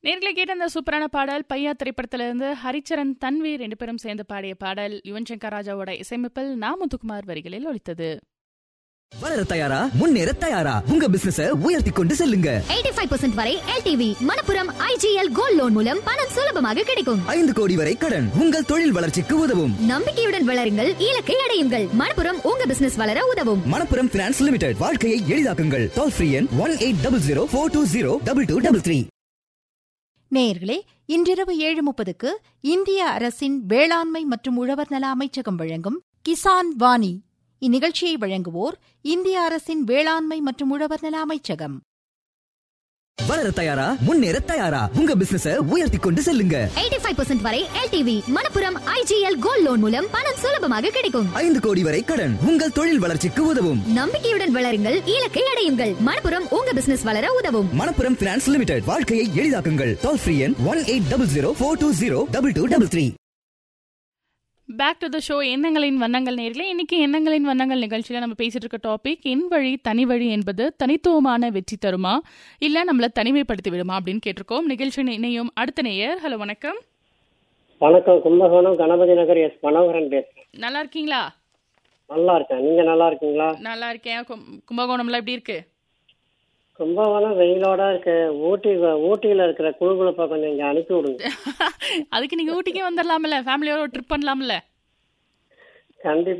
நேர்களை கேட்ட அந்த சூப்பரான பாடல் பையா திரைப்படத்திலிருந்து ஹரிச்சரன் தன்வி 2 பேரும் சேர்ந்து பாடிய பாடல் யுவன் சங்கர் ராஜாவோட இசையமைப்பில் முத்துக்குமார் வரிகளில் ஒலித்தது. வளர தயாரா, முன்னேற தயாரா, உங்க பிசினஸ உயர்த்தி கொண்டு செல்லுங்க. 85% வரை LTV Manappuram IGL gold loan மூலம் பணம் சுலபமாக கிடைக்கும். 5 கோடி வரை கடன் உங்கள் தொழில் வளர்ச்சிக்கு உதவும். நம்பிக்கையுடன் வளருங்கள், இலக்கை அடையுங்கள். மணப்புரம் உங்க பிசினஸ் வளர உதவும். மணப்புரம் பினான்ஸ் லிமிடெட், வாழ்க்கையை எளிதாக்குங்கள். டோல் ஃப்ரீ எண் 180042202233. நேயர்களே, இன்றிரவு 7:30க்கு இந்திய அரசின் வேளாண்மை மற்றும் உழவர் நல அமைச்சகம் வழங்கும் கிசான் வாணி. இந்நிகழ்ச்சியை வழங்குவோர் இந்திய அரசின் வேளாண்மை மற்றும் உழவர் நல அமைச்சகம். வளர தயாரா, முன்னேற தயாரா, உங்க பிசினஸ உயர்த்தி கொண்டு செல்லுங்க. 85% வரை LTV Manappuram IGL gold loan மூலம் பணம் சுலபமாக கிடைக்கும். 5 கோடி வரை கடன் உங்கள் தொழில் வளர்ச்சிக்கு உதவும். நம்பிக்கையுடன் வளருங்கள், இலக்கை அடையுங்கள். மணப்புரம் உங்க பிசினஸ் வளர உதவும். மணப்புரம் பினான்ஸ் லிமிடெட், வாழ்க்கையை எளிதாக்குங்கள். டோல் ஃப்ரீ எண் 180042202233. Back to the show. எண்ணங்களின் வண்ணங்கள் நேர்களே, இன்னைக்கு எண்ணங்களின் வண்ணங்கள் நிகழ்ச்சியில நம்ம பேசிட்டு இருக்க டாபிக் என் வழி தனி வழி என்பது தனித்துவமான வெற்றி தருமா இல்ல நம்மள தனிமைப்படுத்தி விடுமா அப்படின்னு கேட்டிருக்கோம். நிகழ்ச்சியின் இணையும் அடுத்த நேயர். ஹலோ, வணக்கம். வணக்கம், கும்பகோணம் கணபதி நகர் எஸ் மனோகரன் பேசுறேன். நல்லா இருக்கீங்களா? நல்லா இருக்கேன், நீங்க நல்லா இருக்கீங்களா? நல்லா இருக்கேன். கும்பகோணம்ல எப்படி இருக்கு? கும்பகோணம் வெயிலோட இருக்கு. ஊட்டியில இருக்கிற குழுகுழுப்ப கொஞ்சம் இங்க அனுப்பி விடுங்க. அதுக்கு நீங்க ஊட்டிக்கே வந்துடலாம்ல, ஃபேமிலியோட ட்ரிப் பண்ணலாம்ல. கண்டிப்பா